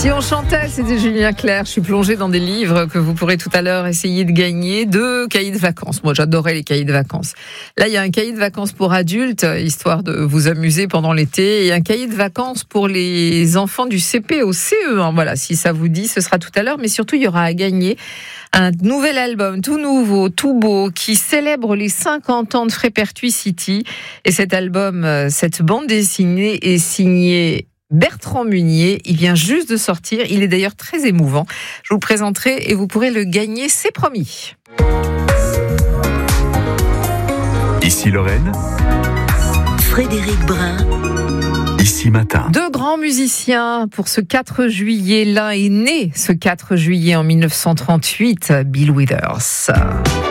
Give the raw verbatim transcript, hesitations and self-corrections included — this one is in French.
Si on chantait, c'était Julien Clerc. Je suis plongée dans des livres que vous pourrez tout à l'heure essayer de gagner. Deux cahiers de vacances. Moi, j'adorais les cahiers de vacances. Là, il y a un cahier de vacances pour adultes, histoire de vous amuser pendant l'été, et un cahier de vacances pour les enfants du C P au C E un. Voilà, si ça vous dit, ce sera tout à l'heure. Mais surtout, il y aura à gagner un nouvel album, tout nouveau, tout beau, qui célèbre les cinquante ans de Frépertuis City. Et cet album, cette bande dessinée est signée Bertrand Munier. Il vient juste de sortir. Il est d'ailleurs très émouvant. Je vous le présenterai et vous pourrez le gagner, c'est promis. Ici Lorraine. Frédéric Brun. Ici Matin. Deux grands musiciens pour ce quatre juillet. L'un est né ce quatre juillet en mille neuf cent trente-huit, Bill Withers.